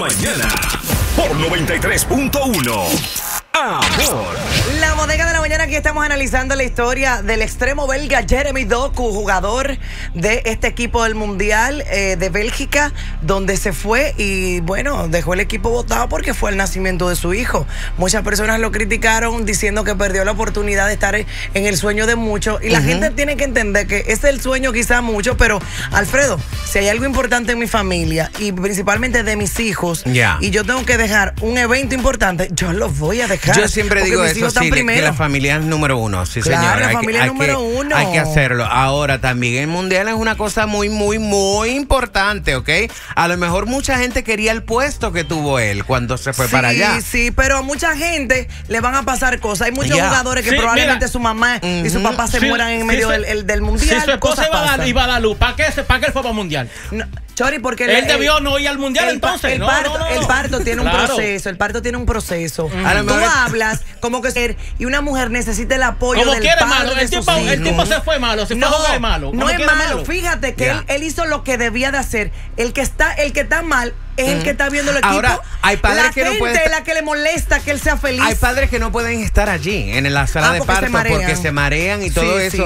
mañana. Por 93.1. Amor. La bodega de la mañana, aquí estamos analizando la historia del extremo belga Jeremy Doku, jugador de este equipo del Mundial de Bélgica, donde se fue y bueno, dejó el equipo botado porque fue el nacimiento de su hijo. Muchas personas lo criticaron diciendo que perdió la oportunidad de estar en el sueño de muchos y la gente tiene que entender que es el sueño quizá mucho, pero Alfredo, si hay algo importante en mi familia y principalmente de mis hijos y yo tengo que dejar un evento importante, yo los voy a dejar. Yo siempre digo eso, sí, que la familia es número uno. Sí, claro, señora. la familia es número uno. Hay que hacerlo. Ahora, también el mundial es una cosa muy, muy, muy importante, ¿ok? A lo mejor mucha gente quería el puesto que tuvo él cuando se fue para allá. Sí, pero a mucha gente le van a pasar cosas. Hay muchos jugadores que probablemente su mamá y su papá se mueran en medio del mundial. Si su esposa iba a dar luz, ¿para qué él fue para el mundial? No, Chori, porque él debió no ir al mundial entonces. El parto tiene un proceso. El parto tiene un proceso. Tú hablas como que ser y una mujer necesita el apoyo como del quiere padre malo. de sus hijos. El tipo se fue malo, se fue a jugar malo. No es malo. Fíjate que él hizo lo que debía de hacer. El que está mal es el que está viendo el equipo. Ahora, hay padres la que no pueden. Es la que le molesta que él sea feliz. Hay padres que no pueden estar allí en la sala de parto porque se marean y todo eso.